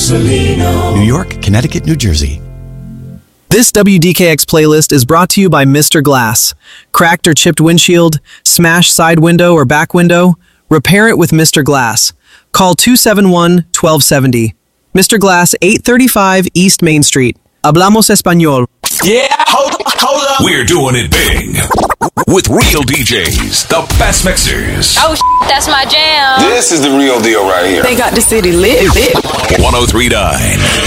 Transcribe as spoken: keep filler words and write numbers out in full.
Ursulino. New York, Connecticut, New Jersey. This W D K X playlist is brought to you by Mister Glass. Cracked or chipped windshield, smashed side window or back window? Repair it with Mister Glass. Call two seven one, one two seven zero. Mister Glass, eight thirty-five East Main Street. Hablamos Español. Yeah, hold, hold up. We're doing it big with real D Js, the best mixers. Oh, shit, that's my jam. This is the real deal right here. They got the city lit. lit. one oh three point nine